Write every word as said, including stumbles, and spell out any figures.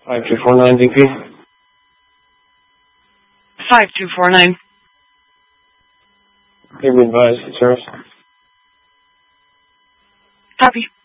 five two four nine D P. five two four nine. Give me advice, service. Copy.